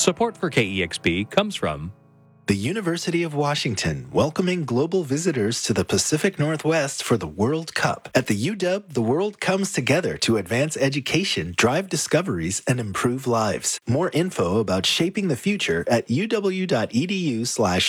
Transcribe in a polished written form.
Support for KEXP comes from the University of Washington, welcoming global visitors to the Pacific Northwest for the World Cup. At the UW, the world comes together to advance education, drive discoveries, and improve lives. More info about shaping the future at uw.edu/